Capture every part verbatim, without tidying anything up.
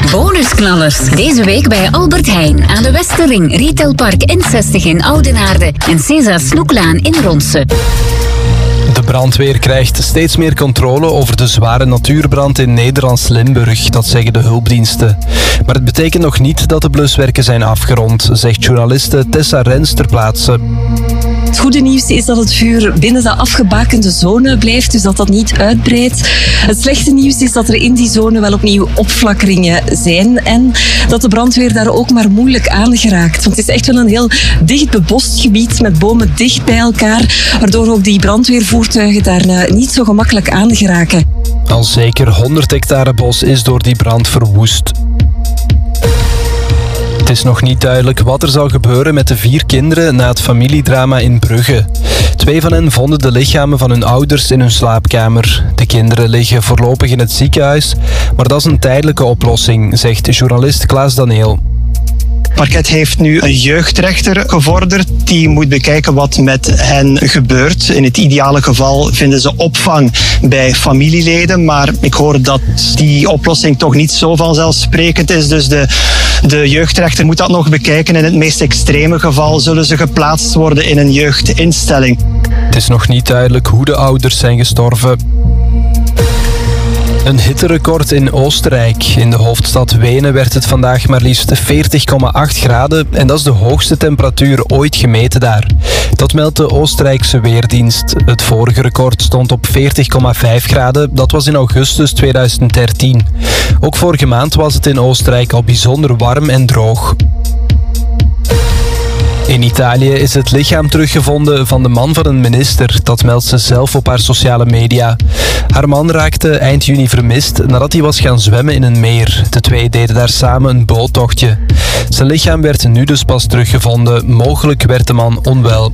Bonusknallers. Deze week bij Albert Heijn aan de Westerring, Retailpark N zestig in Oudenaarde en Cesa Snoeklaan in Ronsen. De brandweer krijgt steeds meer controle over de zware natuurbrand in Nederlands Limburg, dat zeggen de hulpdiensten. Maar het betekent nog niet dat de bluswerken zijn afgerond, zegt journaliste Tessa Rens ter plaatse. Het goede nieuws is dat het vuur binnen de afgebakende zone blijft, dus dat dat niet uitbreidt. Het slechte nieuws is dat er in die zone wel opnieuw opflakkeringen zijn en dat de brandweer daar ook maar moeilijk aan geraakt. Want het is echt wel een heel dicht bebost gebied met bomen dicht bij elkaar, waardoor ook die brandweervoertuigen daar niet zo gemakkelijk aan geraken. Al zeker honderd hectare bos is door die brand verwoest. Het is nog niet duidelijk wat er zal gebeuren met de vier kinderen na het familiedrama in Brugge. Twee van hen vonden de lichamen van hun ouders in hun slaapkamer. De kinderen liggen voorlopig in het ziekenhuis, maar dat is een tijdelijke oplossing, zegt journalist Klaas Daneel. Het parket heeft nu een jeugdrechter gevorderd. Die moet bekijken wat met hen gebeurt. In het ideale geval vinden ze opvang bij familieleden. Maar ik hoor dat die oplossing toch niet zo vanzelfsprekend is. Dus de, de jeugdrechter moet dat nog bekijken. In het meest extreme geval zullen ze geplaatst worden in een jeugdinstelling. Het is nog niet duidelijk hoe de ouders zijn gestorven. Een hitterecord in Oostenrijk. In de hoofdstad Wenen werd het vandaag maar liefst veertig komma acht graden en dat is de hoogste temperatuur ooit gemeten daar. Dat meldt de Oostenrijkse Weerdienst. Het vorige record stond op veertig komma vijf graden, dat was in augustus tweeduizend dertien. Ook vorige maand was het in Oostenrijk al bijzonder warm en droog. In Italië is het lichaam teruggevonden van de man van een minister. Dat meldt ze zelf op haar sociale media. Haar man raakte eind juni vermist nadat hij was gaan zwemmen in een meer. De twee deden daar samen een boottochtje. Zijn lichaam werd nu dus pas teruggevonden. Mogelijk werd de man onwel.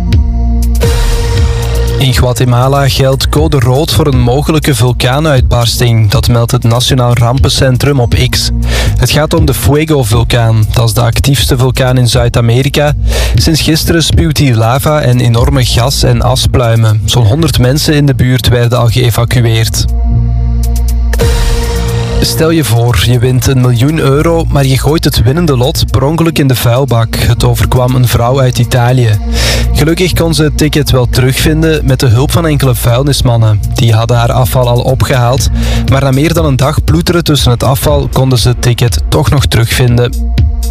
In Guatemala geldt code rood voor een mogelijke vulkaanuitbarsting. Dat meldt het Nationaal Rampencentrum op X. Het gaat om de Fuego-vulkaan. Dat is de actiefste vulkaan in Zuid-Amerika. Sinds gisteren spuwt hij lava en enorme gas- en aspluimen. Zo'n honderd mensen in de buurt werden al geëvacueerd. Stel je voor, je wint een miljoen euro, maar je gooit het winnende lot per ongeluk in de vuilbak. Het overkwam een vrouw uit Italië. Gelukkig kon ze het ticket wel terugvinden met de hulp van enkele vuilnismannen. Die hadden haar afval al opgehaald, maar na meer dan een dag ploeteren tussen het afval konden ze het ticket toch nog terugvinden.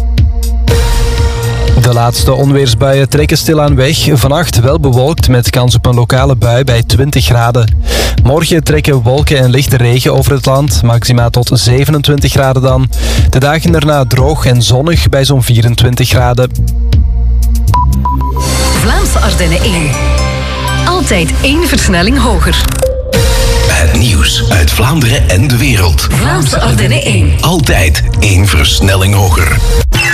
De laatste onweersbuien trekken stilaan weg. Vannacht wel bewolkt met kans op een lokale bui bij twintig graden. Morgen trekken wolken en lichte regen over het land. Maxima tot zevenentwintig graden dan. De dagen daarna droog en zonnig bij zo'n vierentwintig graden. Vlaamse Ardennen één. Altijd één versnelling hoger. Het nieuws uit Vlaanderen en de wereld. Vlaamse Ardennen één. Altijd één versnelling hoger.